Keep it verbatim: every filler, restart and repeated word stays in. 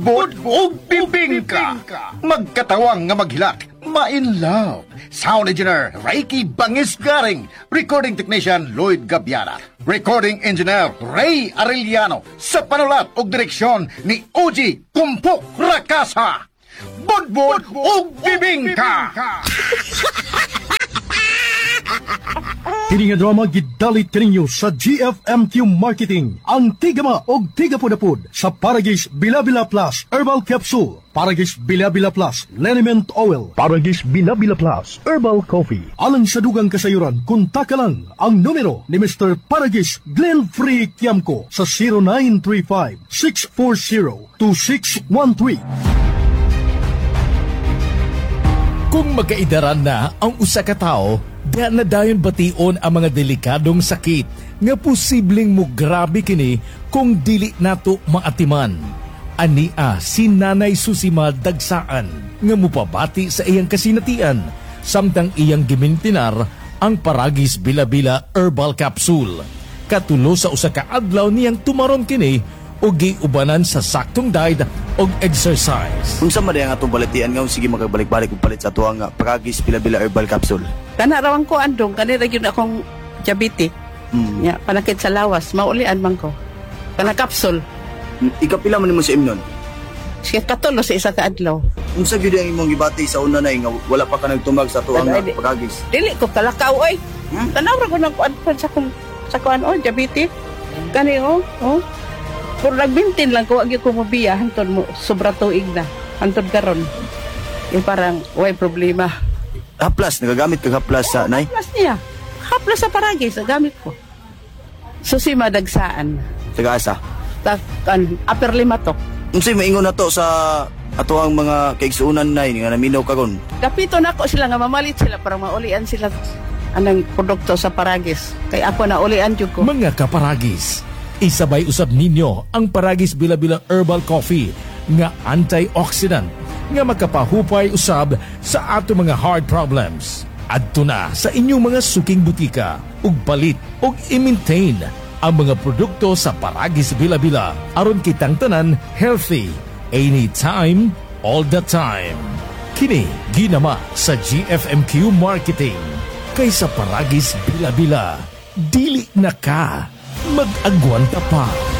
Budbud o bibingka. Magkatawang nga maghilak. Ma-in love. Sound engineer Reiki Bangis Garing. Recording technician Lloyd Gabiana. Recording engineer Ray Arellano. Sa panulat o direksyon ni Oji Kumpok Rakasa. Budbud o bibingka. Kini nga drama gidalit kaninyo sa G F M Q Marketing. Ang tigama og tigapudapod sa Paragis Bilabila Plus Herbal Capsule, Paragis Bilabila Plus Liniment Oil, Paragis Bilabila Plus Herbal Coffee. Alang sa dugang kasayuran, kontak lang ang numero ni Mister Paragis Glenn Free Kiamco sa zero nine three five, six four zero, two six one three. Kung magkaidaran na ang usa ka tawo, diha na dayon bation ang mga delikadong sakit nga posibleng mo grabe kini kung dili nato maatiman. Ania si Nanay Susima Dagsaan nga mupabati sa iyang kasinatian samtang iyang gimintinar ang Paragis Bilabila Herbal Capsule. Katulo sa usa ka adlaw niyang tumaron kini o giubanan sa saktong diet o exercise. Unsa man ang atong balatian nga sige magabalik-balik og palit sa ato nga Paragis Bilabila Herbal Capsule. Kana rawang ko andong kanira gyud akong diabetes. Mm. Ya, panakit sa lawas, maulian man ko. Kana kapsul. Ikapila man nimo sa imnon. Siya katulo sa isa ka adlaw. Unsa gyud ang imong gibati sa una nay nga wala pa ka nagtumag sa ato nga Paragis? Dili ko kalakaw oy. Hmm? Tanaw ra ko nang kuan sa kung sa kuan oh diabetes. Kani oh, oh. Pero nagbintin lang ko, agi ko mabiya, hantod mo, sobra tuig na, hantod karon. Yung parang, way problema. Haplas, nagagamit ka haplas sa nay? Haplas niya. Haplas sa Paragis, gamit ko. Susima Dagsaan. Taga-asa? Takan, upper lima to. Unsay maingon nato sa ato ang mga kaigsuunan nay nga naminaw karon? Kapito na ko sila nga mamalit sila para maulian sila anang produkto sa Paragis. Kaya ako na ulian jud ko. Mga kaparagis, isabay usab ninyo ang Paragis Bilabila Herbal Coffee nga antioxidant nga makapahupay usab sa ato mga heart problems. Adto na sa inyong mga suking butika ug palit ug i-maintain ang mga produkto sa Paragis Bilabila aron kitang tanan healthy anytime, all the time. Kini ginama sa G F M Q Marketing kaysa Paragis Bilabila. Dili na ka mag-agwanta pa.